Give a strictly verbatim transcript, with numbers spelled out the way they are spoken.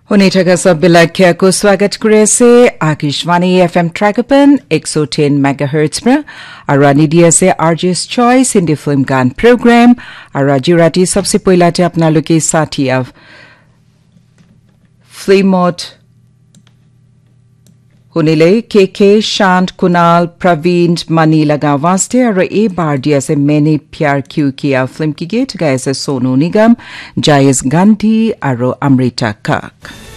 শুনি থকা সব বিলাকো স্বাগত কৰি আছে আকাশবাণী এফএম ট্ৰেকপন one ten মেগাহাৰ্টজ পৰা আৰু আনি দি আছে আৰজেছ চইচ ইন দি ফিল্ম গান প্ৰগ্ৰাম আৰু আজি ৰাতি সবসে পহিলাতে আপোনালোকে সাথী অফ ফিল্মত শুনিলে কে কে শান্ত কুনাল প্ৰবীণ মনি লগা वास्ते আৰু এই বাৰ দি আছে মেনে প্যাৰ কিউ কিয়া ফিল্ম কি গীত গাই আছে সোনু নিগম জায়েজ গান্ধী আৰু অমৃতা কাক